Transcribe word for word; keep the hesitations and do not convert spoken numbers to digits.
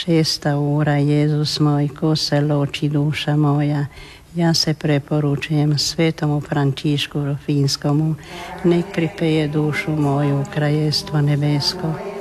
Šesta ura, Jezus moj, ko se loči duša moja. Ja se preporučujem svetomu Františku Rufinskomu, nek pripeje dušu moju u Kraljestvo nebesko.